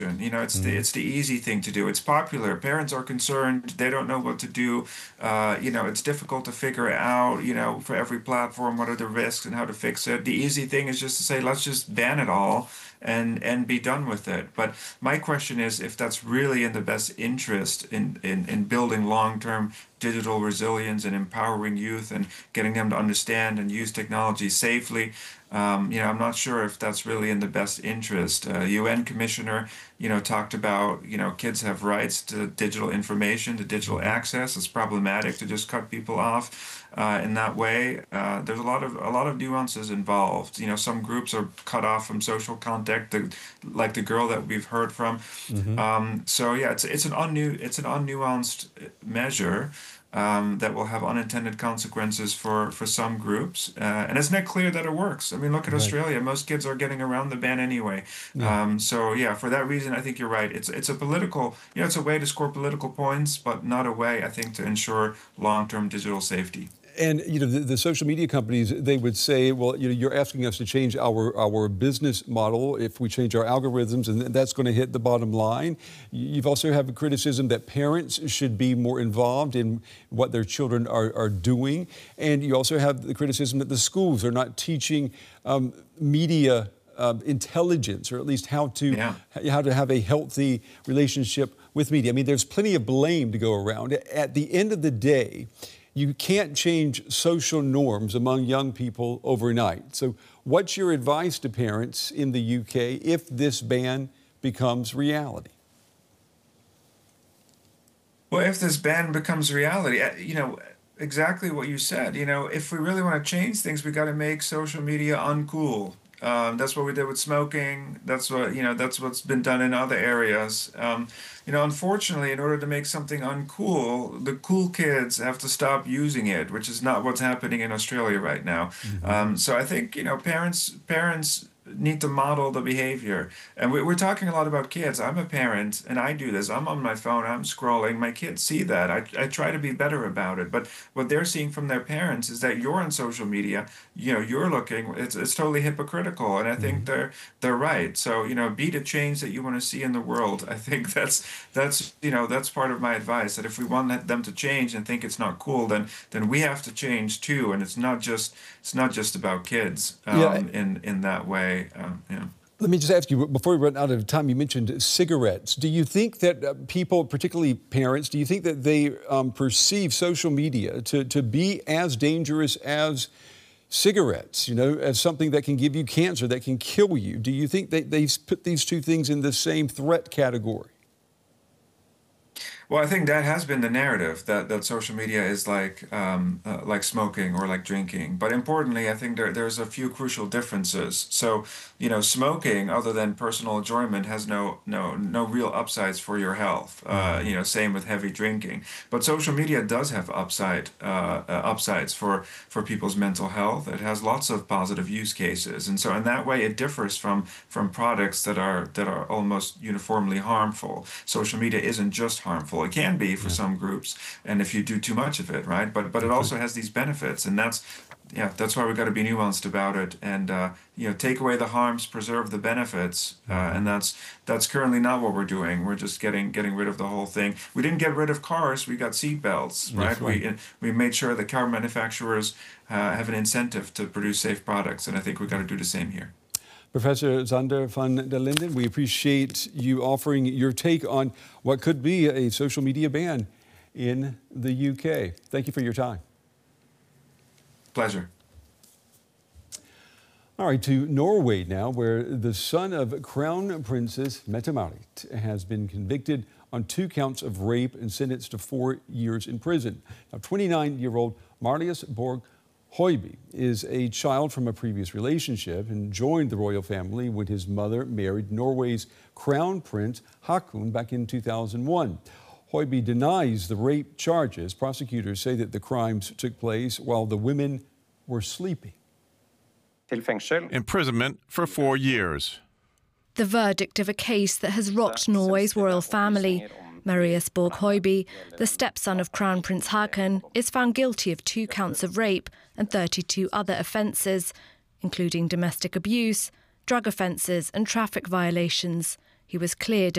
It's the easy thing to do. It's popular. Parents are concerned. They don't know what to do. It's difficult to figure it out, for every platform, what are the risks and how to fix it. The easy thing is just to say, let's just ban it all and be done with it. But my question is if that's really in the best interest in building long-term digital resilience and empowering youth and getting them to understand and use technology safely. I'm not sure if that's really in the best interest. UN commissioner, talked about, kids have rights to digital information, to digital access. It's problematic to just cut people off in that way. There's a lot of nuances involved. Some groups are cut off from social contact, like the girl that we've heard from. So yeah, it's an unnuanced measure. That will have unintended consequences for some groups. And it's not clear that it works. I mean, look at Australia. Most kids are getting around the ban anyway. So yeah, for that reason, I think you're right. It's a political, it's a way to score political points, but not a way, I think, to ensure long-term digital safety. And the social media companies, they would say, well, you're asking us to change our business model if we change our algorithms, and that's going to hit the bottom line. You've also have a criticism that parents should be more involved in what their children are doing, and you also have the criticism that the schools are not teaching media intelligence, or at least how to have a healthy relationship with media. I mean, there's plenty of blame to go around. At the end of the day, you can't change social norms among young people overnight. So what's your advice to parents in the UK if this ban becomes reality? Well, if this ban becomes reality, exactly what you said. If we really want to change things, we got to make social media uncool. That's what we did with smoking. That's what's been done in other areas. Unfortunately, in order to make something uncool, the cool kids have to stop using it, which is not what's happening in Australia right now. So I think, parents need to model the behavior. And we're talking a lot about kids. I'm a parent and I do this. I'm on my phone, I'm scrolling. My kids see that. I try to be better about it. But what they're seeing from their parents is that you're on social media, you're looking, it's totally hypocritical. And I think they're right. So, be the change that you want to see in the world. I think that's part of my advice, that if we want them to change and think it's not cool, then we have to change too. And it's not just about kids in that way. Let me just ask you, before we run out of time, you mentioned cigarettes. Do you think that people, particularly parents, do you think that they perceive social media to be as dangerous as cigarettes, as something that can give you cancer, that can kill you? Do you think that they've put these two things in the same threat category? Well, I think that has been the narrative, that social media is like smoking or like drinking. But importantly, I think there's a few crucial differences. So, smoking, other than personal enjoyment, has no real upsides for your health. Same with heavy drinking. But social media does have upsides for people's mental health. It has lots of positive use cases, and so in that way, it differs from products that are almost uniformly harmful. Social media isn't just harmful. It can be for some groups, and if you do too much of it, right? But it also has these benefits, and that's why we've got to be nuanced about it, and take away the harms, preserve the benefits, and that's currently not what we're doing. We're just getting rid of the whole thing. We didn't get rid of cars; we got seat belts, right? We made sure the car manufacturers have an incentive to produce safe products, and I think we've got to do the same here. Professor Sander van der Linden, we appreciate you offering your take on what could be a social media ban in the UK. Thank you for your time. Pleasure. All right, to Norway now, where the son of Crown Princess Mette-Marit has been convicted on 2 counts of rape and sentenced to 4 years in prison. Now, 29-year-old Marius Borg Høiby is a child from a previous relationship and joined the royal family when his mother married Norway's Crown Prince Haakon back in 2001. Høiby denies the rape charges. Prosecutors say that the crimes took place while the women were sleeping. Imprisonment for 4 years. The verdict of a case that has rocked Norway's royal family. Marius Borg Høiby, the stepson of Crown Prince Haakon, is found guilty of 2 counts of rape and 32 other offences, including domestic abuse, drug offences and traffic violations. He was cleared